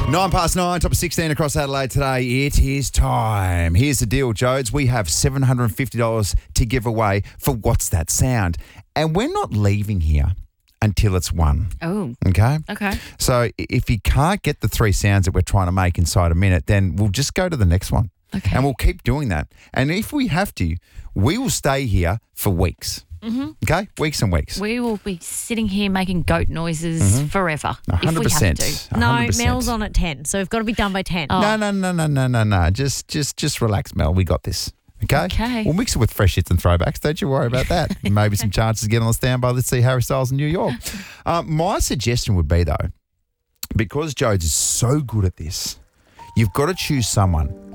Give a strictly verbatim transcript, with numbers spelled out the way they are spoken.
Nine past nine, top of sixteen across Adelaide today. It is time. Here's the deal, Jodes. We have seven hundred fifty dollars to give away for What's That Sound? And we're not leaving here until it's won. Oh. Okay? Okay. So if you can't get the three sounds that we're trying to make inside a minute, then we'll just go to the next one. Okay. And we'll keep doing that. And if we have to, we will stay here for weeks. Mm-hmm. Okay? Weeks and weeks. We will be sitting here making goat noises mm-hmm. forever. one hundred percent. If we have to. No, one hundred percent. Mel's on at ten, so we've got to be done by ten. Oh. No, no, no, no, no, no, no. Just, just, just relax, Mel. We got this. Okay? Okay. We'll mix it with fresh hits and throwbacks. Don't you worry about that. Maybe some chances to get on the standby. Let's see Harry Styles in New York. Uh, my suggestion would be, though, because Jodes is so good at this, you've got to choose someone